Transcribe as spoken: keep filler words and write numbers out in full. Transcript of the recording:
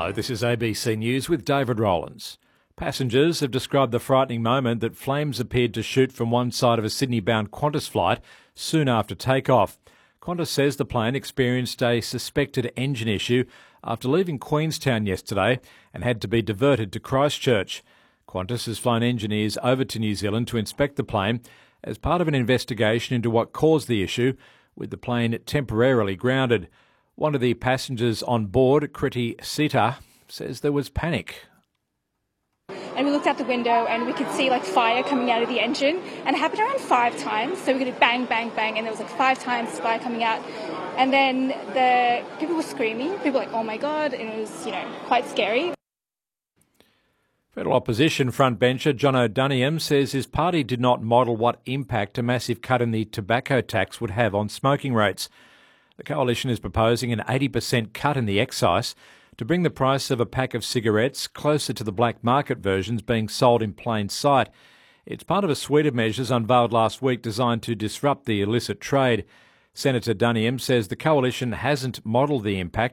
Hello, this is A B C News with David Rowlands. Passengers have described the frightening moment that flames appeared to shoot from one side of a Sydney-bound Qantas flight soon after takeoff. Qantas says the plane experienced a suspected engine issue after leaving Queenstown yesterday and had to be diverted to Christchurch. Qantas has flown engineers over to New Zealand to inspect the plane as part of an investigation into what caused the issue, with the plane temporarily grounded. One of the passengers on board, Kriti Sita, says there was panic. And we looked out the window and we could see like fire coming out of the engine, and it happened around five times. So we could bang, bang, bang, and there was like five times fire coming out. And then the people were screaming. People were like, oh my God, and it was, you know, quite scary. Federal opposition frontbencher John O'Doniam says his party did not model what impact a massive cut in the tobacco tax would have on smoking rates. The coalition is proposing an eighty percent cut in the excise to bring the price of a pack of cigarettes closer to the black market versions being sold in plain sight. It's part of a suite of measures unveiled last week designed to disrupt the illicit trade. Senator Duniam says the coalition hasn't modelled the impact